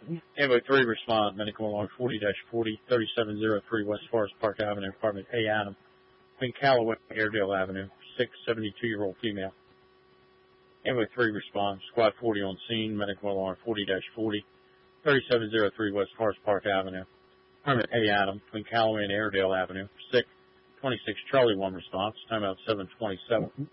Ambulance 3 respond, medical alarm 40-40, 3703 West Forest Park Avenue, apartment A Adam, Queen Callaway, Airedale Avenue, 72-year-old female. Ambulance 3 respond, squad 40 on scene, medical alarm 40-40, 3703 West Forest Park Avenue, apartment A Adam, Queen Callaway and Airedale Avenue, 26 Charlie 1 response, timeout 727.